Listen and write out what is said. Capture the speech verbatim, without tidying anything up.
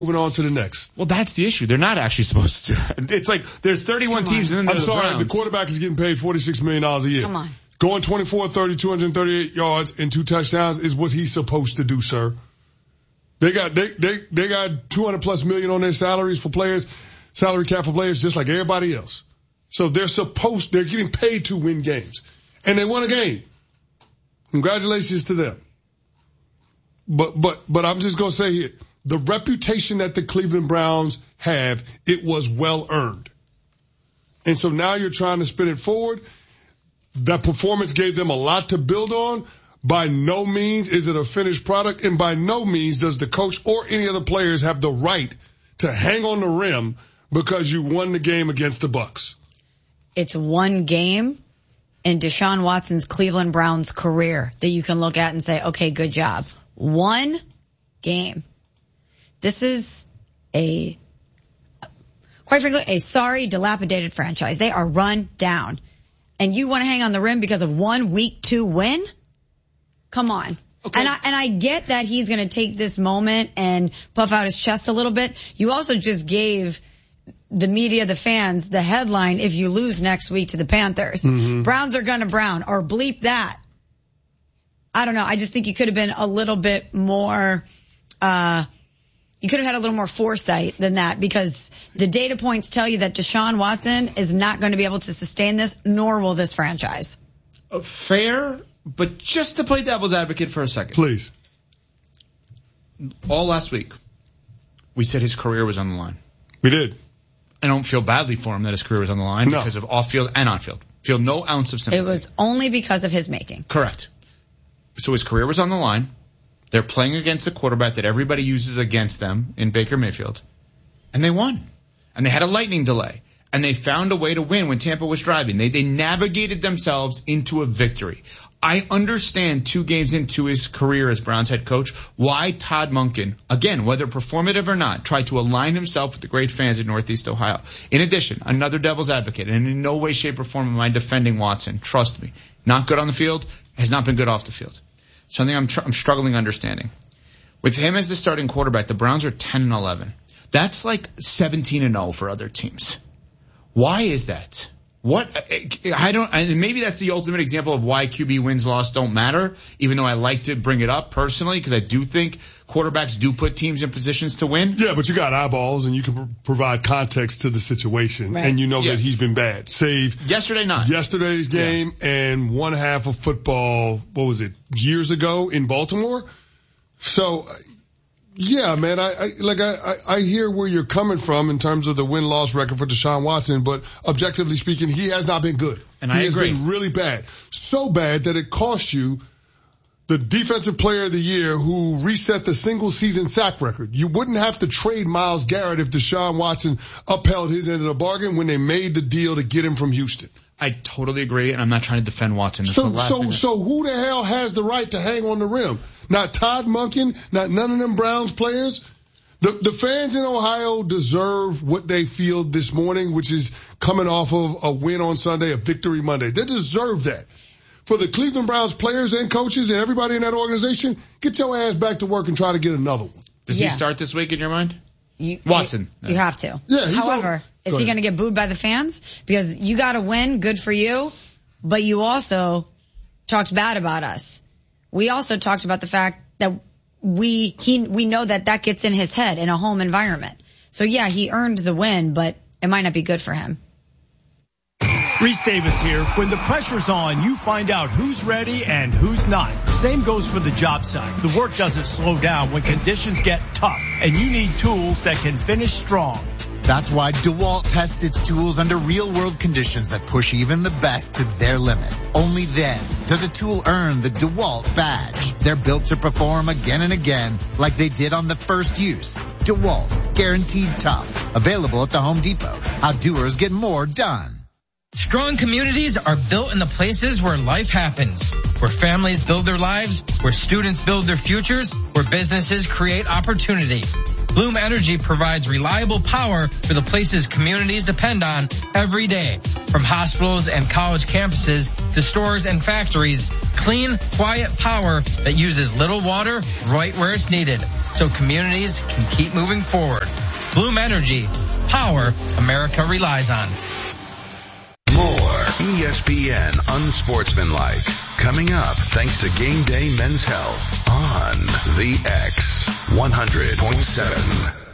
moving on to the next. Well, that's the issue. They're not actually supposed to. It's like there's thirty-one teams and then I'm there's the sorry, Browns. the quarterback is getting paid forty-six million dollars a year. Come on. Going twenty-four, thirty, two hundred thirty-eight yards and two touchdowns is what he's supposed to do, sir. They got, they, they, they got two hundred plus million on their salaries for players, salary cap for players just like everybody else. So they're supposed, they're getting paid to win games. And they won a game. Congratulations to them. But, but, but I'm just going to say here, the reputation that the Cleveland Browns have, it was well earned. And so now you're trying to spin it forward. That performance gave them a lot to build on. By no means is it a finished product, and by no means does the coach or any of the players have the right to hang on the rim because you won the game against the Bucs. It's one game in Deshaun Watson's Cleveland Browns career that you can look at and say, okay, good job. One game. This is a, quite frankly, a sorry, dilapidated franchise. They are run down. And you want to hang on the rim because of one week two win? Come on. Okay. And I, and I get that he's going to take this moment and puff out his chest a little bit. You also just gave the media, the fans, the headline, if you lose next week to the Panthers. Mm-hmm. Browns are going to Brown, or bleep that. I don't know. I just think you could have been a little bit more, uh, you could have had a little more foresight than that, because the data points tell you that Deshaun Watson is not going to be able to sustain this, nor will this franchise. Uh, fair, but just to play devil's advocate for a second. Please. All last week, we said his career was on the line. We did. I don't feel badly for him that his career was on the line no. because of off-field and on-field. Feel no ounce of sympathy. It was only because of his making. Correct. So his career was on the line. They're playing against a quarterback that everybody uses against them in Baker Mayfield. And they won. And they had a lightning delay. And they found a way to win when Tampa was driving. They, they navigated themselves into a victory. I understand two games into his career as Browns head coach why Todd Monken, again, whether performative or not, tried to align himself with the great fans in Northeast Ohio. In addition, another devil's advocate, and in no way, shape, or form am I defending Watson. Trust me. Not good on the field, has not been good off the field. Something I'm, tr- I'm struggling understanding. With him as the starting quarterback, the Browns are ten and eleven. That's like seventeen and oh for other teams. Why is that? What? I don't, and maybe that's the ultimate example of why Q B wins, loss don't matter, even though I like to bring it up personally, because I do think quarterbacks do put teams in positions to win. Yeah, but you got eyeballs and you can pr- provide context to the situation, right. And you know yes. that he's been bad. Save yesterday not. Yesterday's game yeah. and one half of football, what was it, years ago in Baltimore? So, yeah, man, I, I like I, I hear where you're coming from in terms of the win-loss record for Deshaun Watson, but objectively speaking, he has not been good. And he I has agree. been really bad. So bad that it cost you the defensive player of the year who reset the single season sack record. You wouldn't have to trade Myles Garrett if Deshaun Watson upheld his end of the bargain when they made the deal to get him from Houston. I totally agree, and I'm not trying to defend Watson. That's so, the last so, thing so who the hell has the right to hang on the rim? Not Todd Monken, not none of them Browns players. The, the fans in Ohio deserve what they feel this morning, which is coming off of a win on Sunday, a victory Monday. They deserve that. For the Cleveland Browns players and coaches and everybody in that organization, get your ass back to work and try to get another one. Does yeah. he start this week in your mind? You, Watson. You, you have to. Yeah. However, is he going to get booed by the fans? Because you got to win, good for you, but you also talked bad about us. We also talked about the fact that we he we know that that gets in his head in a home environment. So yeah, he earned the win, but it might not be good for him. Reese Davis here. When the pressure's on, you find out who's ready and who's not. Same goes for the job site. The work doesn't slow down when conditions get tough, and you need tools that can finish strong. That's why DeWalt tests its tools under real-world conditions that push even the best to their limit. Only then does a tool earn the DeWalt badge. They're built to perform again and again like they did on the first use. DeWalt, guaranteed tough. Available at the Home Depot. How doers get more done. Strong communities are built in the places where life happens, where families build their lives, where students build their futures, where businesses create opportunity. Bloom Energy provides reliable power for the places communities depend on every day. From hospitals and college campuses to stores and factories, Clean, quiet power that uses little water right where it's needed, so communities can keep moving forward. Bloom Energy, power America relies on. More E S P N Unsportsmanlike coming up thanks to Game Day Men's Health on the X one hundred point seven.